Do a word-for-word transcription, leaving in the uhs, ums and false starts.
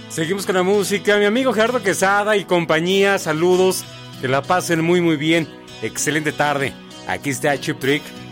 Seguimos con la música. Mi amigo Gerardo Quesada y compañía, saludos. Que la pasen muy muy bien. Excelente tarde. Aquí está Chip Trick